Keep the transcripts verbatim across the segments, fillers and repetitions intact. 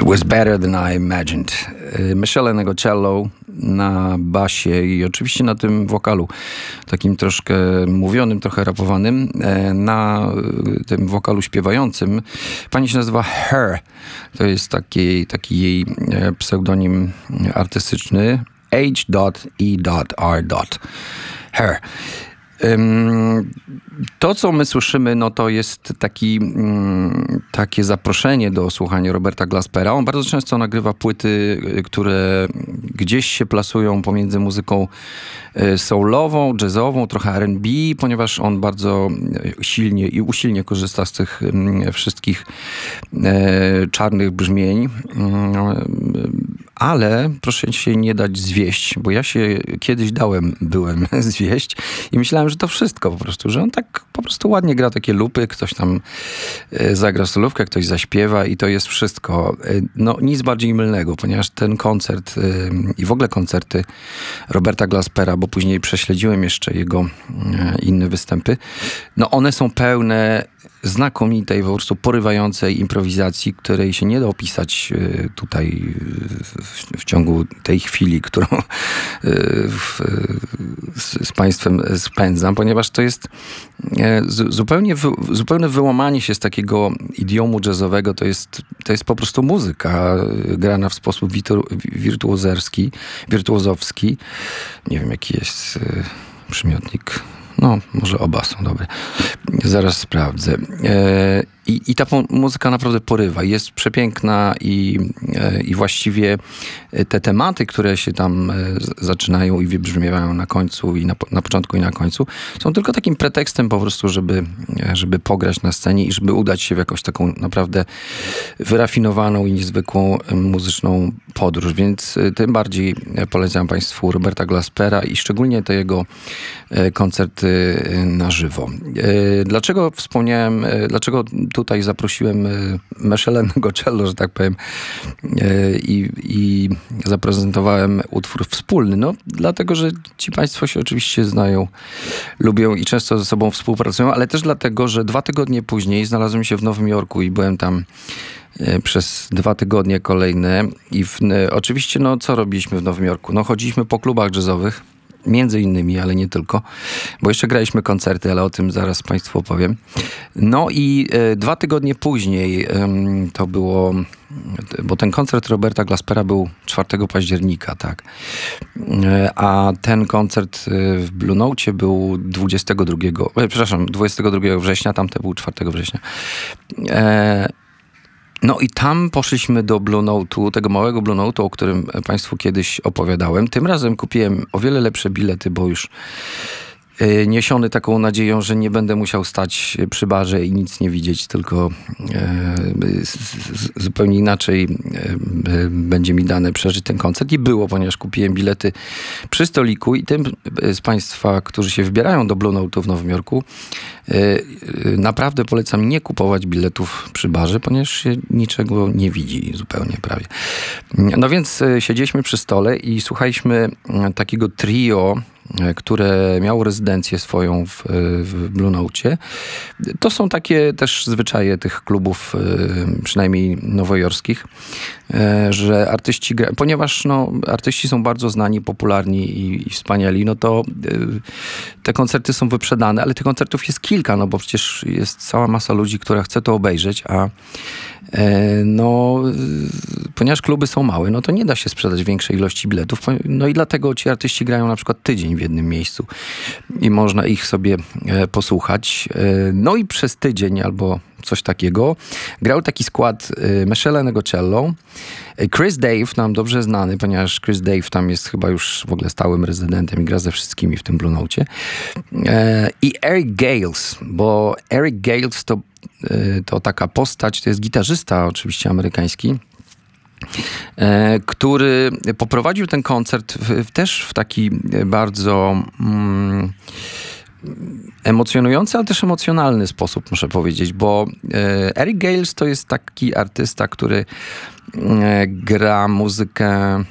It was better than I imagined. Michele Negocello na basie i oczywiście na tym wokalu, takim troszkę mówionym, trochę rapowanym, na tym wokalu śpiewającym. Pani się nazywa Her. To jest taki, taki jej pseudonim artystyczny. H E R Her. To, co my słyszymy, no to jest taki, takie zaproszenie do słuchania Roberta Glaspera. On bardzo często nagrywa płyty, które gdzieś się plasują pomiędzy muzyką soulową, jazzową, trochę R and B, ponieważ on bardzo silnie i usilnie korzysta z tych wszystkich czarnych brzmień. Ale proszę się nie dać zwieść, bo ja się kiedyś dałem, byłem zwieść i myślałem, że to wszystko po prostu, że on tak po prostu ładnie gra takie lupy, ktoś tam zagra solówkę, ktoś zaśpiewa i to jest wszystko. No nic bardziej mylnego, ponieważ ten koncert i w ogóle koncerty Roberta Glaspera, bo później prześledziłem jeszcze jego inne występy, no one są pełne znakomitej, po prostu porywającej improwizacji, której się nie da opisać tutaj w, w ciągu tej chwili, którą w, z, z Państwem spędzam, ponieważ to jest zupełnie, zupełnie wyłamanie się z takiego idiomu jazzowego. To jest, to jest po prostu muzyka grana w sposób wirtuozerski, wirtuozowski. Nie wiem, jaki jest przymiotnik. No, może oba są dobre. Zaraz sprawdzę. E, i, I ta muzyka naprawdę porywa. Jest przepiękna i, e, i właściwie te tematy, które się tam zaczynają i wybrzmiewają na końcu i na, na początku i na końcu, są tylko takim pretekstem po prostu, żeby, żeby pograć na scenie i żeby udać się w jakąś taką naprawdę wyrafinowaną i niezwykłą muzyczną podróż. Więc tym bardziej polecam Państwu Roberta Glaspera i szczególnie te jego koncerty na żywo. Dlaczego wspomniałem, dlaczego tutaj zaprosiłem Michele Negocello, że tak powiem, i, i zaprezentowałem utwór wspólny? No, dlatego, że ci Państwo się oczywiście znają, lubią i często ze sobą współpracują, ale też dlatego, że dwa tygodnie później znalazłem się w Nowym Jorku i byłem tam przez dwa tygodnie kolejne i w, oczywiście, no co robiliśmy w Nowym Jorku? No chodziliśmy po klubach jazzowych, między innymi, ale nie tylko, bo jeszcze graliśmy koncerty, ale o tym zaraz Państwu opowiem. No i e, dwa tygodnie później e, to było, bo ten koncert Roberta Glaspera był czwartego października, tak. E, a ten koncert w Blue Note był dwudziestego drugiego, e, przepraszam, dwudziestego drugiego września, tamte był czwartego września. E, No i tam poszliśmy do Blue Note'u, tego małego Blue Note'u, o którym Państwu kiedyś opowiadałem. Tym razem kupiłem o wiele lepsze bilety, bo już niesiony taką nadzieją, że nie będę musiał stać przy barze i nic nie widzieć, tylko e, z, z, zupełnie inaczej e, będzie mi dane przeżyć ten koncert. I było, ponieważ kupiłem bilety przy stoliku i tym z Państwa, którzy się wybierają do Blue Note'u w Nowym Jorku, e, naprawdę polecam nie kupować biletów przy barze, ponieważ się niczego nie widzi zupełnie prawie. No więc e, siedzieliśmy przy stole i słuchaliśmy takiego trio, które miało rezydencję swoją w, w Blue Note'cie. To są takie też zwyczaje tych klubów, przynajmniej nowojorskich, że artyści, ponieważ no, artyści są bardzo znani, popularni i, i wspaniali, no to te koncerty są wyprzedane, ale tych koncertów jest kilka, no bo przecież jest cała masa ludzi, która chce to obejrzeć, a no, ponieważ kluby są małe, no to nie da się sprzedać większej ilości biletów. No i dlatego ci artyści grają na przykład tydzień w jednym miejscu i można ich sobie posłuchać. No i przez tydzień albo coś takiego grał taki skład Michele Negocello, Chris Dave, nam dobrze znany, ponieważ Chris Dave tam jest chyba już w ogóle stałym rezydentem i gra ze wszystkimi w tym Blue Note'cie, i Eric Gales, bo Eric Gales to to taka postać, to jest gitarzysta oczywiście amerykański, który poprowadził ten koncert w, też w taki bardzo mm, emocjonujący, ale też emocjonalny sposób, muszę powiedzieć, bo Eric Gales to jest taki artysta, który gra muzykę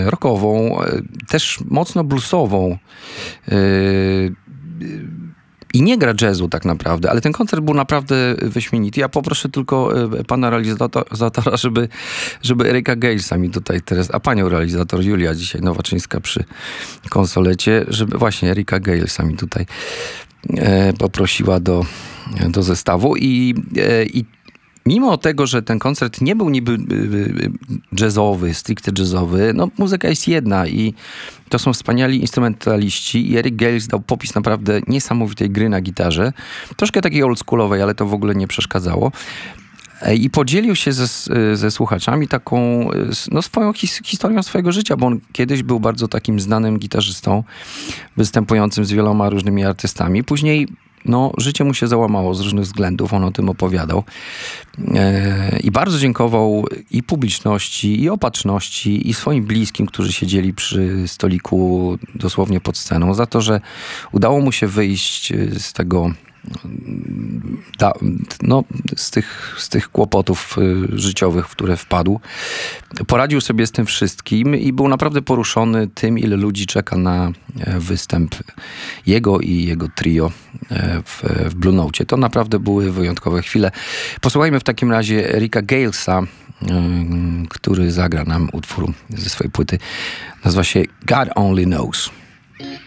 rockową, też mocno bluesową, I nie gra jazzu tak naprawdę, ale ten koncert był naprawdę wyśmienity. Ja poproszę tylko pana realizatora, żeby, żeby Erika Galesa mi tutaj teraz, a panią realizator Julia dzisiaj Nowaczyńska przy konsolecie, żeby właśnie Erika Galesa mi tutaj e, poprosiła do, do zestawu i, e, i mimo tego, że ten koncert nie był niby jazzowy, stricte jazzowy, no muzyka jest jedna i to są wspaniali instrumentaliści i Eric Gales dał popis naprawdę niesamowitej gry na gitarze. Troszkę takiej oldschoolowej, ale to w ogóle nie przeszkadzało. I podzielił się ze, ze słuchaczami taką, no swoją his, historią swojego życia, bo on kiedyś był bardzo takim znanym gitarzystą, występującym z wieloma różnymi artystami. Później no, życie mu się załamało z różnych względów, on o tym opowiadał. E, I bardzo dziękował i publiczności, i opatrzności, i swoim bliskim, którzy siedzieli przy stoliku dosłownie pod sceną, za to, że udało mu się wyjść z tego, da, no, z tych, z tych kłopotów y, życiowych, w które wpadł. Poradził sobie z tym wszystkim i był naprawdę poruszony tym, ile ludzi czeka na występ jego i jego trio w, w Blue Note. To naprawdę były wyjątkowe chwile. Posłuchajmy w takim razie Erika Galesa, y, który zagra nam utwór ze swojej płyty. Nazywa się God Only Knows.